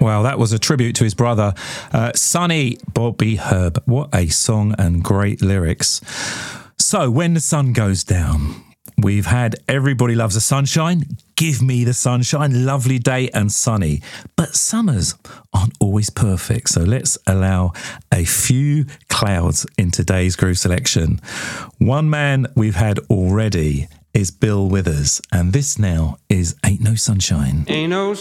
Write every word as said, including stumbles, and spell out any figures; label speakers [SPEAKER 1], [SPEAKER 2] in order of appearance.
[SPEAKER 1] Well, that was a tribute to his brother, uh, Sonny Bobby Herb. What a song and great lyrics. So, When the Sun Goes Down. We've had Everybody Loves the Sunshine, Give Me the Sunshine, Lovely Day and Sunny. But summers aren't always perfect, so let's allow a few clouds in today's groove selection. One man we've had already is Bill Withers, and this now is Ain't No Sunshine.
[SPEAKER 2] Ain't no